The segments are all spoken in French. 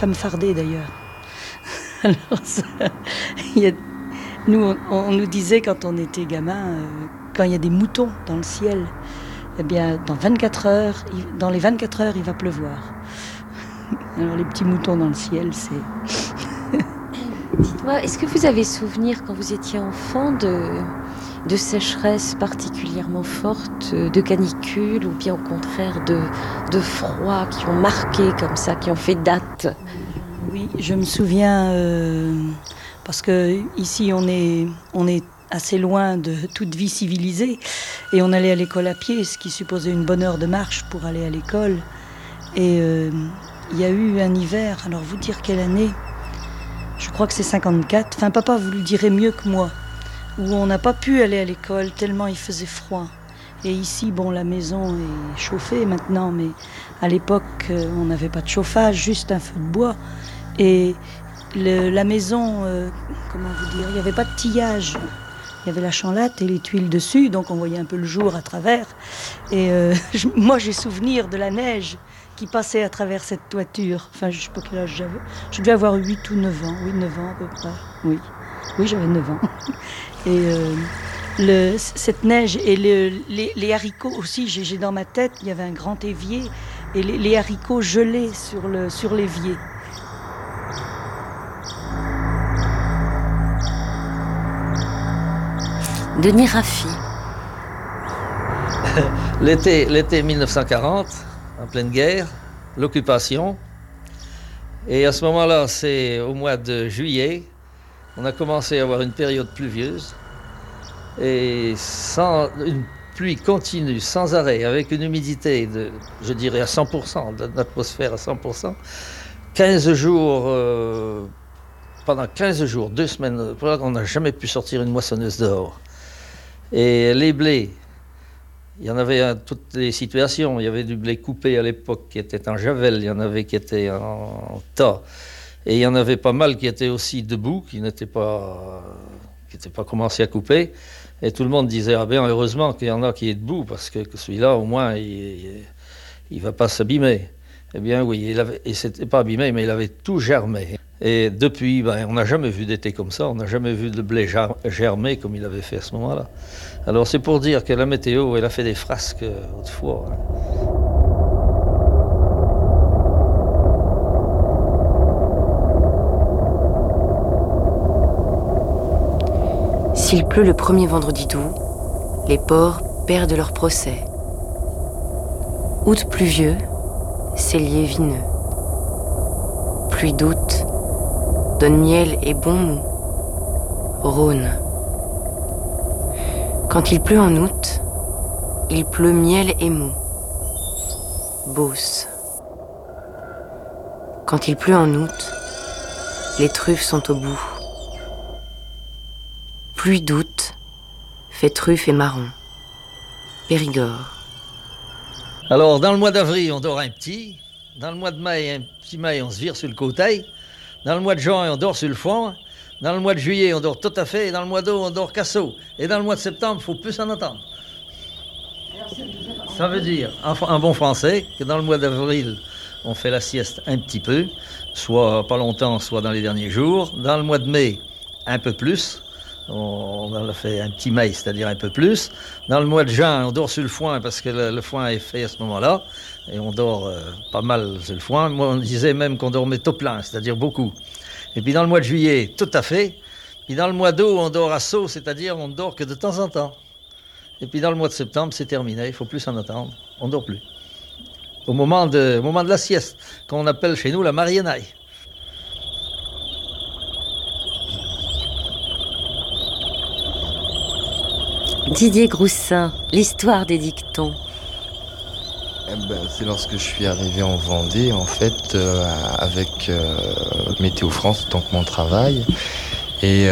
femme fardée d'ailleurs. Alors, nous, on nous disait quand on était gamin, quand il y a des moutons dans le ciel, eh bien, dans les 24 heures, il va pleuvoir. Alors, les petits moutons dans le ciel, c'est... Dites-moi, est-ce que vous avez souvenir, quand vous étiez enfant, de sécheresse particulièrement forte, de canicule, ou bien au contraire de froid qui ont marqué comme ça, qui ont fait date? Oui, je me souviens, parce que ici on est assez loin de toute vie civilisée, et on allait à l'école à pied, ce qui supposait une bonne heure de marche pour aller à l'école. Et il y a eu un hiver, alors vous dire quelle année, je crois que c'est 54, enfin papa vous le direz mieux que moi, où on n'a pas pu aller à l'école tellement il faisait froid. Et ici, bon, la maison est chauffée maintenant, mais à l'époque, on n'avait pas de chauffage, juste un feu de bois. Et la maison, comment vous dire, il n'y avait pas de tillage. Il y avait la chanlatte et les tuiles dessus, donc on voyait un peu le jour à travers. Et moi, j'ai souvenir de la neige qui passait à travers cette toiture. Enfin, je ne sais pas quel âge j'avais. Je devais avoir 8 ou 9 ans. Oui, 9 ans à peu près. Oui, j'avais 9 ans. Et cette neige et les haricots aussi, j'ai dans ma tête, il y avait un grand évier et les haricots gelés sur l'évier. Denis Raffi. L'été 1940, en pleine guerre, l'occupation. Et à ce moment-là, c'est au mois de juillet, on a commencé à avoir une période pluvieuse. Et une pluie continue, sans arrêt, avec une humidité de, je dirais, à 100%, de l'atmosphère à 100%. 15 jours, pendant 15 jours, 2 semaines, on n'a jamais pu sortir une moissonneuse dehors. Et les blés, il y en avait à toutes les situations. Il y avait du blé coupé à l'époque qui était en javel, il y en avait qui étaient en tas. Et il y en avait pas mal qui étaient aussi debout, qui n'étaient pas commencés à couper. Et tout le monde disait, ah bien, heureusement qu'il y en a qui est debout, parce que celui-là, au moins, il va pas s'abîmer. Eh bien, oui, il s'était pas abîmé, mais il avait tout germé. Et depuis, on n'a jamais vu d'été comme ça, on n'a jamais vu de blé germer comme il avait fait à ce moment-là. Alors c'est pour dire que la météo, elle a fait des frasques autrefois. S'il pleut le premier vendredi d'août, les porcs perdent leur procès. Août pluvieux, cellier vineux. Pluie d'août, donne miel et bon mou. Rhône. Quand il pleut en août, il pleut miel et mou. Beauce. Quand il pleut en août, les truffes sont au bout. Pluie d'août, fait truffe et marron. Périgord. Alors, dans le mois d'avril, on dort un petit. Dans le mois de mai, un petit mai, on se vire sur le côté. Dans le mois de juin, on dort sur le fond. Dans le mois de juillet, on dort tout à fait. Et dans le mois d'août, on dort casseau. Et dans le mois de septembre, il faut plus s'en attendre. Ça veut dire, en bon français, que dans le mois d'avril, on fait la sieste un petit peu, soit pas longtemps, soit dans les derniers jours. Dans le mois de mai, un peu plus. On en a fait un petit mai, c'est-à-dire un peu plus. Dans le mois de juin, on dort sur le foin parce que le foin est fait à ce moment-là. Et on dort pas mal sur le foin. Moi, on disait même qu'on dormait tout plein, c'est-à-dire beaucoup. Et puis dans le mois de juillet, tout à fait. Puis dans le mois d'août, on dort à saut, c'est-à-dire on ne dort que de temps en temps. Et puis dans le mois de septembre, c'est terminé, il ne faut plus s'en attendre. On ne dort plus. Au moment de la sieste, qu'on appelle chez nous la marienaille. Didier Groussin, l'histoire des dictons. C'est lorsque je suis arrivé en Vendée, en fait, avec Météo France, donc mon travail. Et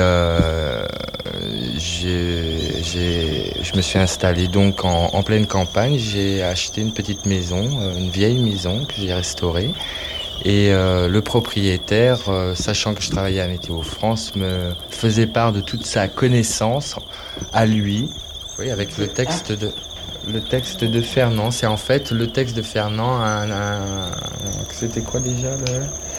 je me suis installé donc en pleine campagne. J'ai acheté une petite maison, une vieille maison que j'ai restaurée. Et le propriétaire, sachant que je travaillais à Météo France, me faisait part de toute sa connaissance à lui. Oui, avec le texte de Fernand. C'est en fait le texte de Fernand. C'était quoi déjà